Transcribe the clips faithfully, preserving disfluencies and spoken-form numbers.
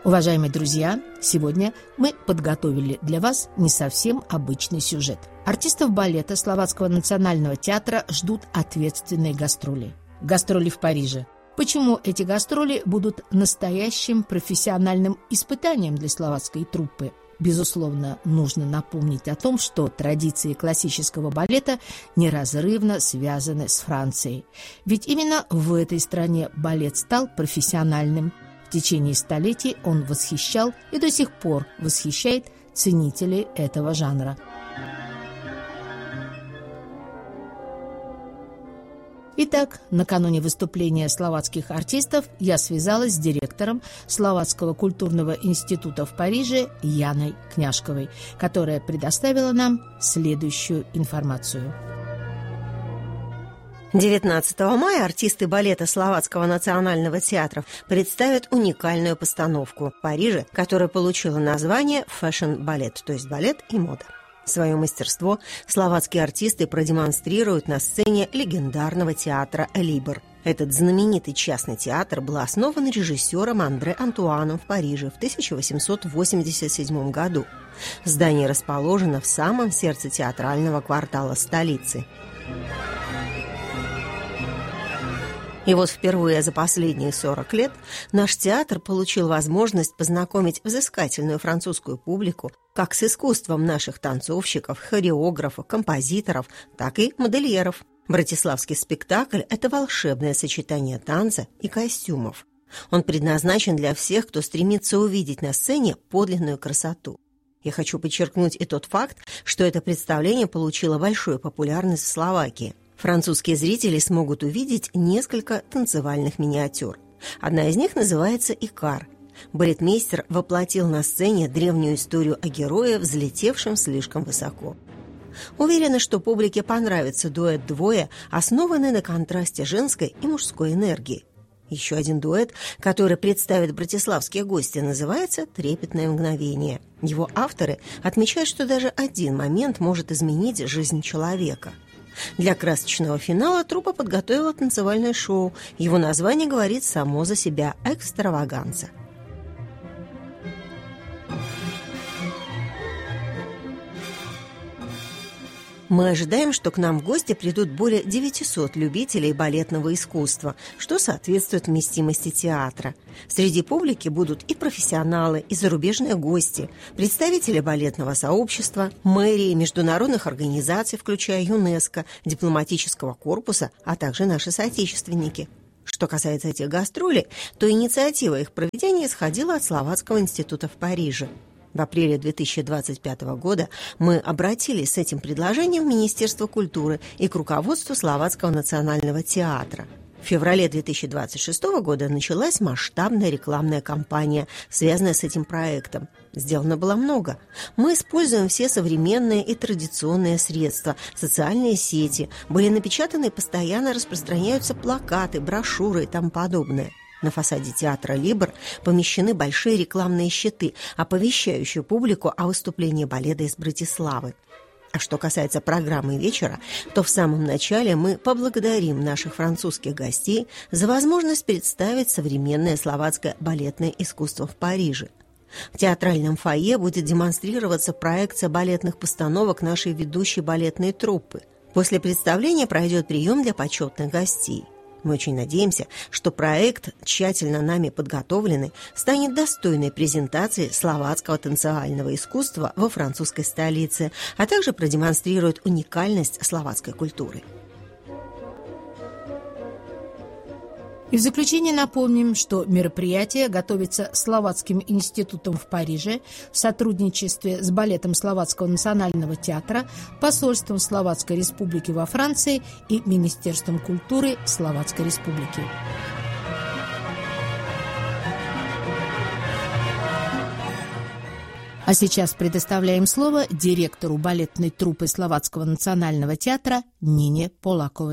Уважаемые друзья, сегодня мы подготовили для вас не совсем обычный сюжет. Артистов балета Словацкого национального театра ждут ответственные гастроли. Гастроли в Париже. Почему эти гастроли будут настоящим профессиональным испытанием для словацкой труппы? Безусловно, нужно напомнить о том, что традиции классического балета неразрывно связаны с Францией. Ведь именно в этой стране балет стал профессиональным. В течение столетий он восхищал и до сих пор восхищает ценителей этого жанра. Итак, накануне выступления словацких артистов я связалась с директором Словацкого культурного института в Париже Яной Княжковой, которая предоставила нам следующую информацию. девятнадцатого мая артисты балета Словацкого национального театра представят уникальную постановку в Париже, которая получила название «Фэшн-балет», то есть балет и мода. Свое мастерство словацкие артисты продемонстрируют на сцене легендарного театра «Либер». Этот знаменитый частный театр был основан режиссером Андре Антуаном в Париже в тысяча восемьсот восемьдесят седьмом году. Здание расположено в самом сердце театрального квартала столицы. И вот впервые за последние сорок лет наш театр получил возможность познакомить взыскательную французскую публику как с искусством наших танцовщиков, хореографов, композиторов, так и модельеров. Братиславский спектакль – это волшебное сочетание танца и костюмов. Он предназначен для всех, кто стремится увидеть на сцене подлинную красоту. Я хочу подчеркнуть и тот факт, что это представление получило большую популярность в Словакии. Французские зрители смогут увидеть несколько танцевальных миниатюр. Одна из них называется «Икар». Балетмейстер воплотил на сцене древнюю историю о герое, взлетевшем слишком высоко. Уверена, что публике понравится дуэт «Двое», основанный на контрасте женской и мужской энергии. Еще один дуэт, который представят братиславские гости, называется «Трепетное мгновение». Его авторы отмечают, что даже один момент может изменить жизнь человека. Для красочного финала труппа подготовила танцевальное шоу. Его название говорит само за себя – «Экстраваганца». Мы ожидаем, что к нам в гости придут более девятисот любителей балетного искусства, что соответствует вместимости театра. Среди публики будут и профессионалы, и зарубежные гости, представители балетного сообщества, мэрии, международных организаций, включая ЮНЕСКО, дипломатического корпуса, а также наши соотечественники. Что касается этих гастролей, то инициатива их проведения исходила от Словацкого института в Париже. В апреле две тысячи двадцать пятого года мы обратились с этим предложением в Министерство культуры и к руководству Словацкого национального театра. В феврале две тысячи двадцать шестого года началась масштабная рекламная кампания, связанная с этим проектом. Сделано было много. Мы используем все современные и традиционные средства, социальные сети. Были напечатаны и постоянно распространяются плакаты, брошюры и тому подобное. На фасаде театра «Либер» помещены большие рекламные щиты, оповещающие публику о выступлении балета из Братиславы. А что касается программы вечера, то в самом начале мы поблагодарим наших французских гостей за возможность представить современное словацкое балетное искусство в Париже. В театральном фойе будет демонстрироваться проекция балетных постановок нашей ведущей балетной труппы. После представления пройдет прием для почетных гостей. Мы очень надеемся, что проект, тщательно нами подготовленный, станет достойной презентацией словацкого танцевального искусства во французской столице, а также продемонстрирует уникальность словацкой культуры. И в заключение напомним, что мероприятие готовится Словацким институтом в Париже в сотрудничестве с балетом Словацкого национального театра, посольством Словацкой республики во Франции и Министерством культуры Словацкой республики. А сейчас предоставляем слово директору балетной труппы Словацкого национального театра Нине Полаковой.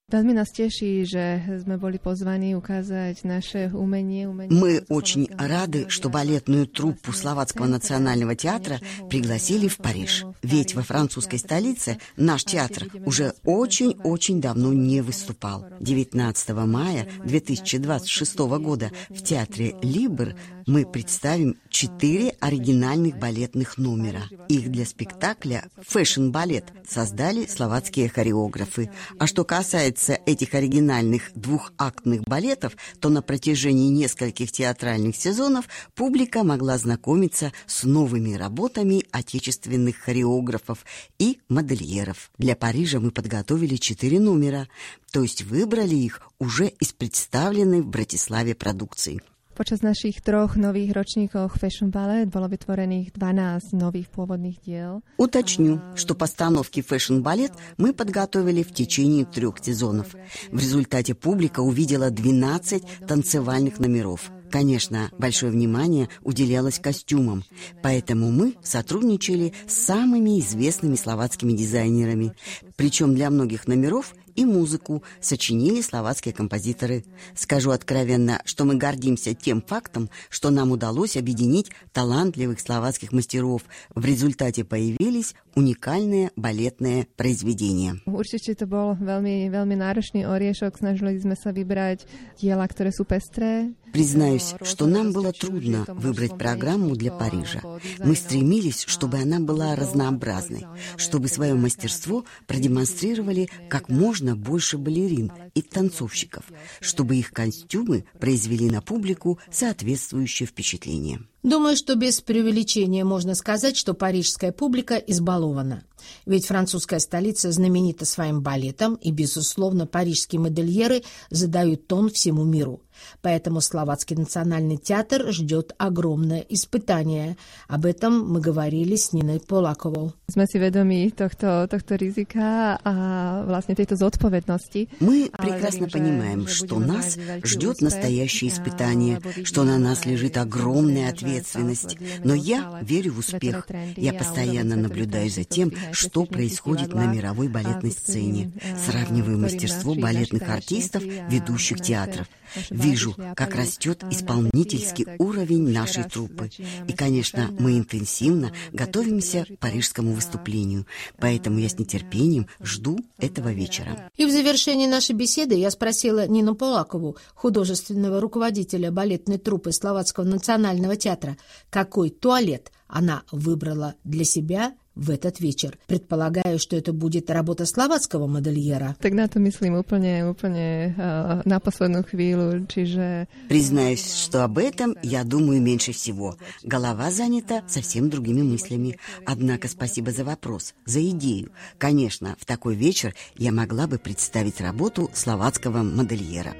Veľmi nás teší, že sme boli pozvaní ukázať naše umenie. умение Мы очень рады, что балетную труппу Словацкого национального театра пригласили в Париж. Ведь во французской столице наш театр уже очень-очень давно не выступал. девятнадцатого мая две тысячи двадцать шестого года в театре «Либр» мы представим четыре оригинальных балетных номера. Их для спектакля «Фэшн-балет» создали словацкие хореографы. А что касается этих оригинальных двухактных балетов, то на протяжении нескольких театральных сезонов публика могла знакомиться с новыми работами отечественных хореографов и модельеров. Для Парижа мы подготовили четыре номера, то есть выбрали их уже из представленной в Братиславе продукции. Počas našich troch nových ročníkov Fashion Ballet bolo vytvorených dvanásť nových pôvodných diel. Уточню, что постановки Fashion Ballet мы подготовили в течение трех сезонов. В результате публика увидела двенадцать танцевальных номеров. Конечно, большое внимание уделялось костюмам, поэтому мы сотрудничали с самыми известными словацкими дизайнерами. Причем для многих номеров и музыку сочинили словацкие композиторы. Скажу откровенно, что мы гордимся тем фактом, что нам удалось объединить талантливых словацких мастеров. В результате появились уникальные балетные произведения. Určite to bol veľmi, veľmi náročný oriešok. Snažili sme sa vybrať diela, ktoré sú pestré. Признаюсь, что нам было трудно выбрать программу для Парижа. Мы стремились, чтобы она была разнообразной, чтобы свое мастерство продемонстрировали как можно больше балерин и танцовщиков, чтобы их костюмы произвели на публику соответствующее впечатление. Думаю, что без преувеличения можно сказать, что парижская публика избалована. Ведь французская столица знаменита своим балетом, и, безусловно, парижские модельеры задают тон всему миру. Поэтому Словацкий национальный театр ждет огромное испытание. Об этом мы говорили с Ниной Полаковou. Sme si vedomi tohto, tohto rizika a vlastne tejto zodpovednosti. Мы прекрасно понимаем, что нас ждет настоящее испытание, что на нас лежит огромная ответственность. Но я верю в успех. Я постоянно наблюдаю за тем, что происходит на мировой балетной сцене. Сравниваю мастерство балетных артистов, ведущих театров. Вижу, как растет исполнительский уровень нашей труппы. И, конечно, мы интенсивно готовимся к парижскому выступлению. Поэтому я с нетерпением жду этого вечера. И в завершении нашей беседы я спросила Нину Полакову, художественного руководителя балетной труппы Словацкого национального театра, какой туалет она выбрала для себя в этот вечер. Предполагаю, что это будет работа словацкого модельера. Так на to myslím úplne, úplne uh, на последнюю хвилю, čiže... Признаюсь, что об этом я думаю меньше всего. Голова занята совсем другими мыслями. Однако спасибо за вопрос, за идею. Конечно, в такой вечер я могла бы представить работу словацкого модельера.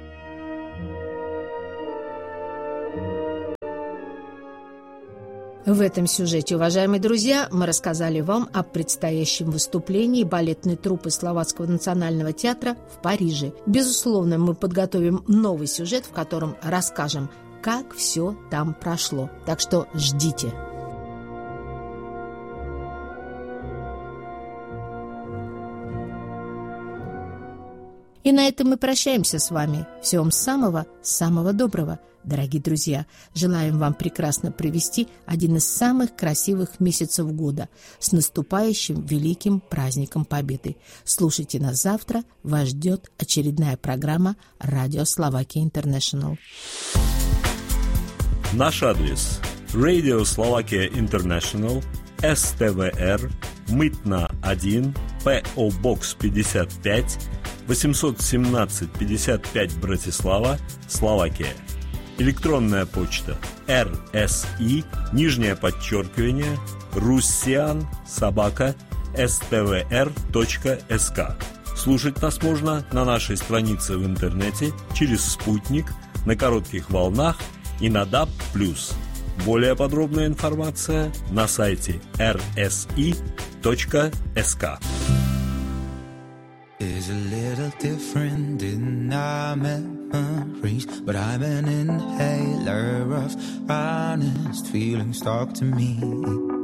В этом сюжете, уважаемые друзья, мы рассказали вам о предстоящем выступлении балетной труппы Словацкого национального театра в Париже. Безусловно, мы подготовим новый сюжет, в котором расскажем, как все там прошло. Так что ждите. И на этом мы прощаемся с вами. Всего вам самого-самого доброго. Дорогие друзья, желаем вам прекрасно провести один из самых красивых месяцев года с наступающим великим праздником Победы. Слушайте нас завтра. Вас ждет очередная программа «Радио Словакия Интернешнл». Наш адрес: Radio Slovakia International, эс тэ вэ эр, Мытна один, пэ о Box пятьдесят пять, восемьсот семнадцать пятьдесят пять, Братислава, Словакия. Электронная почта эр эс и, нижнее подчеркивание, руссиан, собака, эс тэ вэ эр точка эс ка. Слушать нас можно на нашей странице в интернете, через спутник, на коротких волнах и на даб плюс. Более подробная информация на сайте эр эс и точка эс ка. Is a little different in our memories, but I'm an inhaler of honest feelings. Talk to me.